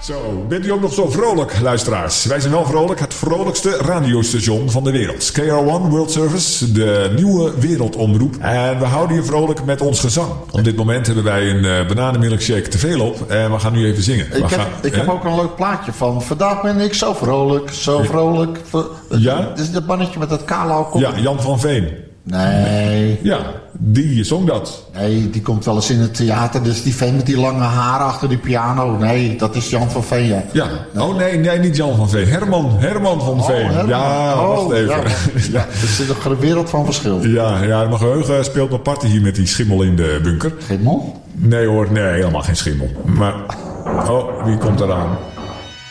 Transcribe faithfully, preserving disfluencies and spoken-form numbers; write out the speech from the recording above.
Zo, bent u ook nog zo vrolijk, luisteraars? Wij zijn wel vrolijk, het vrolijkste radiostation van de wereld. K R one World Service, de nieuwe wereldomroep. En we houden je vrolijk met ons gezang. Op dit moment hebben wij een uh, bananenmilkshake te veel op en we gaan nu even zingen. Ik, heb, gaan, ik heb ook een leuk plaatje van. Vandaag ben ik zo vrolijk, zo vrolijk. Ja? Dat is dat mannetje met dat kale kop. Ja, Jan van Veen. Nee. Ja, die zong dat. Nee, die komt wel eens in het theater. Dus die veen met die lange haren achter die piano. Nee, dat is Jan van Veen, ja. Ja. Oh nee, nee, niet Jan van Veen. Herman, Herman van Oh, Veen. Herman. Ja, oh, wacht even. Ja, ja, er zit nog een wereld van verschil. Ja, ja, mijn geheugen speelt mijn party hier met die schimmel in de bunker. Geen mol? Nee hoor, nee, helemaal geen schimmel. Maar, oh, wie komt eraan?